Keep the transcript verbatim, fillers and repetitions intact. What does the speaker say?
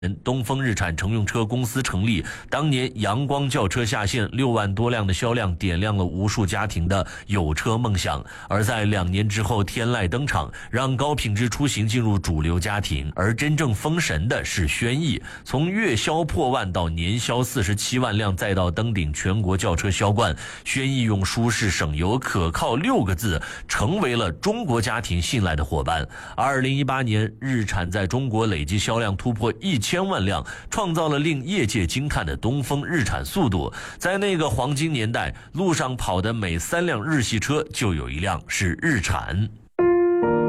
东风日产乘用车公司成立，当年阳光轿车下线，六万多辆的销量点亮了无数家庭的有车梦想。而在两年之后，天籁登场，让高品质出行进入主流家庭。而真正封神的是轩逸，从月销破万到年销四十七万辆，再到登顶全国轿车销冠，轩逸用舒适、省油、可靠六个字，成为了中国家庭信赖的伙伴。二零一八年，日产在中国累计销量突破一千万辆，创造了令业界惊叹的东风日产速度。在那个黄金年代，路上跑的每三辆日系车就有一辆是日产。